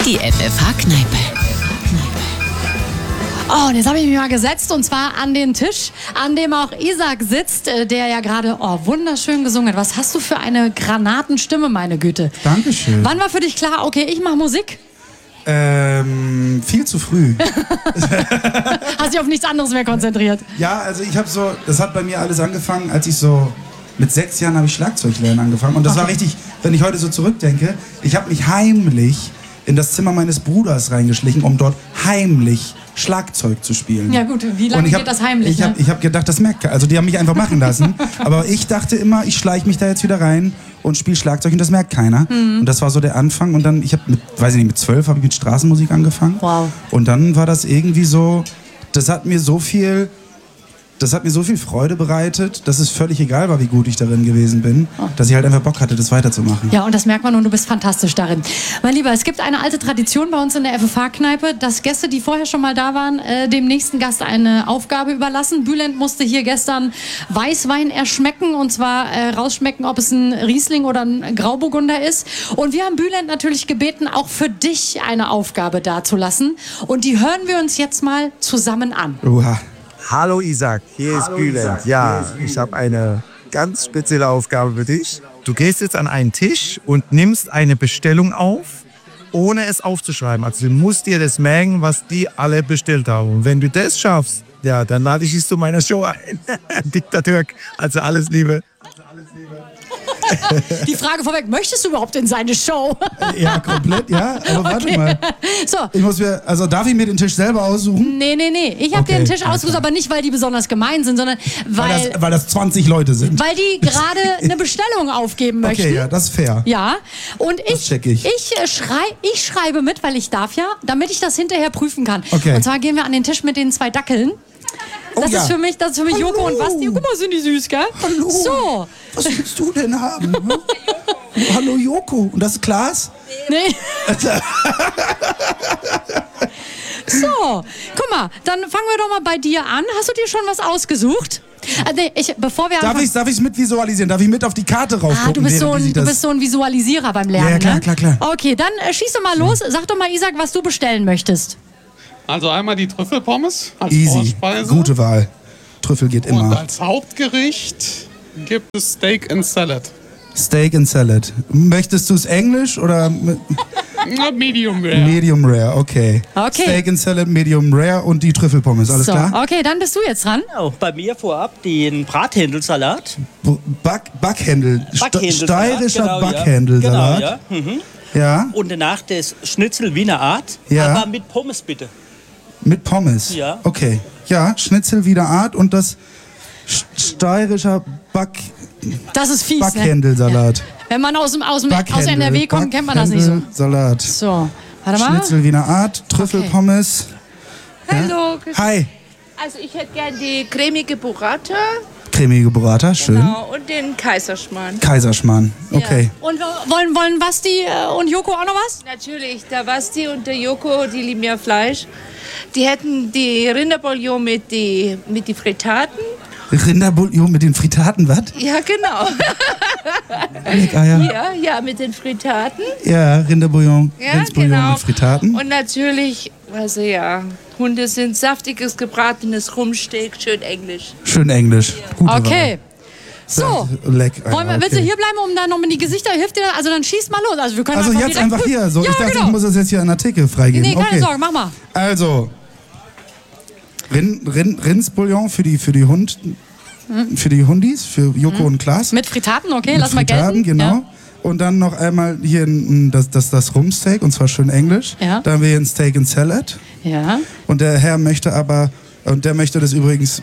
Die FFH-Kneipe. Oh, und jetzt habe ich mich mal gesetzt und zwar an den Tisch, an dem auch Isaac sitzt, der ja gerade wunderschön gesungen hat. Was hast du für eine Granatenstimme, meine Güte. Dankeschön. Wann war für dich klar, okay, ich mache Musik? Viel zu früh. Hast dich auf nichts anderes mehr konzentriert? Ja, also das hat bei mir alles angefangen, als ich so, mit 6 Jahren habe ich Schlagzeuglernen angefangen. Und das war richtig, wenn ich heute so zurückdenke, ich habe mich heimlich in das Zimmer meines Bruders reingeschlichen, um dort heimlich Schlagzeug zu spielen. Ja gut, wie lange geht das heimlich? Ich hab gedacht, das merkt keiner. Also die haben mich einfach machen lassen. Aber ich dachte immer, ich schleiche mich da jetzt wieder rein und spiele Schlagzeug und das merkt keiner. Und das war so der Anfang. Und dann, mit 12 habe ich mit Straßenmusik angefangen. Wow. Und dann war das irgendwie so, das hat mir so viel Freude bereitet, dass es völlig egal war, wie gut ich darin gewesen bin, dass ich halt einfach Bock hatte, das weiterzumachen. Ja, und das merkt man und du bist fantastisch darin. Mein Lieber, es gibt eine alte Tradition bei uns in der FFH-Kneipe, dass Gäste, die vorher schon mal da waren, dem nächsten Gast eine Aufgabe überlassen. Bülent musste hier gestern Weißwein erschmecken und zwar rausschmecken, ob es ein Riesling oder ein Grauburgunder ist. Und wir haben Bülent natürlich gebeten, auch für dich eine Aufgabe dazulassen. Und die hören wir uns jetzt mal zusammen an. Oha. Hallo Isaac, hier ist Bülent. Ja, ich habe eine ganz spezielle Aufgabe für dich. Du gehst jetzt an einen Tisch und nimmst eine Bestellung auf, ohne es aufzuschreiben. Also du musst dir das merken, was die alle bestellt haben. Und wenn du das schaffst, ja, dann lade ich dich zu meiner Show ein. Diktatur, also alles Liebe. Die Frage vorweg, möchtest du überhaupt in seine Show? Ja, komplett, ja. Aber warte mal. So. Darf ich mir den Tisch selber aussuchen? Nee. Ich habe dir den Tisch ausgesucht, aber nicht, weil die besonders gemein sind, sondern Weil das 20 Leute sind. Weil die gerade eine Bestellung aufgeben möchten. Okay, ja, das ist fair. Ja, und Das check ich. ich schreibe mit, weil ich darf ja, damit ich das hinterher prüfen kann. Okay. Und zwar gehen wir an den Tisch mit den 2 Dackeln. Das ist für mich Joko und Basti. Guck mal, sind die süß, gell? Hallo. So. Was willst du denn haben? Hallo Joko. Und das ist Klaas? Nee. So, guck mal, dann fangen wir doch mal bei dir an. Hast du dir schon was ausgesucht? Bevor wir Darf ich es mit visualisieren? Darf ich mit auf die Karte raufgucken? Du bist so ein Visualisierer beim Lernen. Ja, klar. Okay, dann schieß doch mal los. Sag doch mal, Isaac, was du bestellen möchtest. Also einmal die Trüffelpommes als Easy, Vorspeise. gute Wahl. Trüffel geht immer. Und als Hauptgericht gibt es Steak and Salad. Steak and Salad. Möchtest du es Englisch oder Medium Rare. Medium Rare? Okay. Steak and Salad, Medium Rare und die Trüffelpommes. Alles klar? Okay, dann bist du jetzt dran. Auch bei mir vorab den Brathändelsalat. Backhändel. Steirischer genau, Backhändelsalat. Ja. Genau, ja. Ja. Und danach das Schnitzel Wiener Art, Ja. aber mit Pommes bitte. Mit Pommes? Ja. Okay. Ja, Schnitzel Wiener Art und das steirischer Das ist fies, Backhändelsalat. Ne? Ja. Wenn man aus NRW kommt, kennt man das nicht so. Salat. So, warte mal. Schnitzel Wiener Art, Trüffelpommes. Hallo. Hi. Also ich hätte gern die cremige Burrata. Cremige Burrata, schön. Genau, und den Kaiserschmarrn. Kaiserschmarrn, okay. Und wollen Basti und Joko auch noch was? Natürlich, der Basti und der Joko, die lieben ja Fleisch. Die hätten die Rinderbouillon mit die Fritaten. Rinderbouillon mit den Fritaten, was? Ja, genau. Eier. Ja, mit den Fritaten. Ja, Rinderbouillon, Ja, Rindsbouillon genau. mit Fritaten. Und natürlich, also ja, Hunde sind saftiges, gebratenes Rumpsteak, schön englisch. Schön englisch. Gute Okay. Wahl. So. Leck, Willst du hier bleiben, um da noch in die Gesichter? Hilft dir das? Also dann schieß mal los. Also wir können Also einfach jetzt direkt einfach hier. So, Ja, ich dachte, genau. ich muss das jetzt hier einen Artikel freigeben. Nee, keine Okay. Sorge, mach mal. Also, Rindsbouillon für die Hundis, für Joko und Klaas. Mit Fritaten, okay, Mit lass mal Fritaten, gelten. genau. Ja. Und dann noch einmal hier das Rumpsteak, und zwar schön englisch. Ja. Dann haben wir hier ein Steak and Salad. Ja. Und der Herr möchte der möchte das übrigens,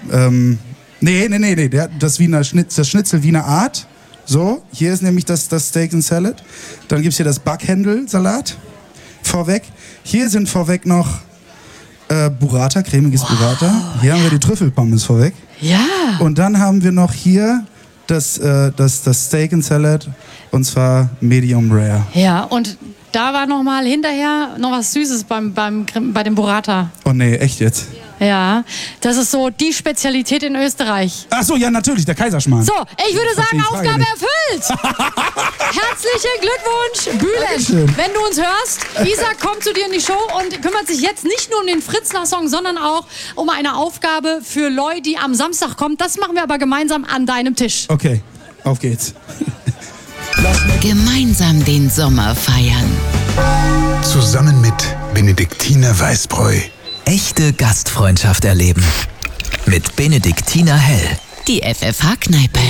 das Schnitzel Wiener Art. So, hier ist nämlich das Steak and Salad. Dann gibt es hier das Backhändelsalat vorweg. Hier sind vorweg noch Burrata, cremiges Burrata. Hier haben wir die Trüffelpommes vorweg. Ja. Und dann haben wir noch hier das Steak and Salad, und zwar Medium Rare. Ja, und da war noch mal hinterher noch was Süßes bei dem Burrata. Oh nee, echt jetzt? Ja, das ist so die Spezialität in Österreich. Ach so, ja, natürlich, der Kaiserschmarrn. So, ich würde sagen, Verstehe die Frage Aufgabe nicht. erfüllt. Herzlichen Glückwunsch, Bülent. Dankeschön. Wenn du uns hörst, Isaac kommt zu dir in die Show und kümmert sich jetzt nicht nur um den Fritzler-Song, sondern auch um eine Aufgabe für Loi, die am Samstag kommt. Das machen wir aber gemeinsam an deinem Tisch. Okay, auf geht's. Gemeinsam den Sommer feiern. Zusammen mit Benediktiner Weißbräu. Echte Gastfreundschaft erleben. Mit Benediktiner Hell. Die FFH-Kneipe.